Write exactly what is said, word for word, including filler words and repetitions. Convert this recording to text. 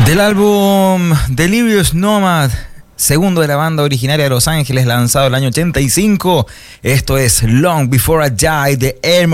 Del álbum Delirious Nomad, segundo de la banda originaria de Los Ángeles, lanzado el año ochenta y cinco. Esto es Long Before I Die de Air